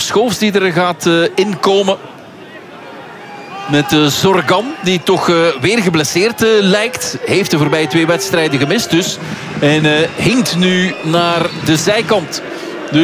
Schoofs die er gaat inkomen. Met Zorgan, die toch weer geblesseerd lijkt. Heeft de voorbije 2 wedstrijden gemist dus. En hinkt nu naar de zijkant.